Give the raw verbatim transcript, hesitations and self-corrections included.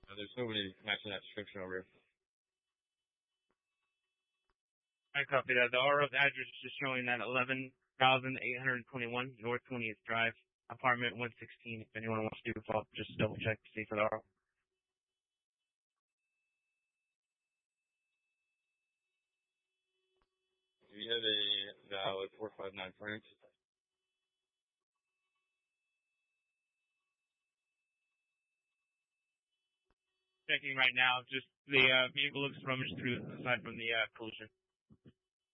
Uh, there's nobody matching that description over here. I copy that. The R O's address is just showing that eleven thousand eight hundred twenty-one North twentieth Drive, apartment one sixteen. If anyone wants to do a follow-up, just double check to see for the R O. Do you have a valid four five nine Frank? Checking right now. Just the uh, vehicle looks rummaged through aside from the uh, collision.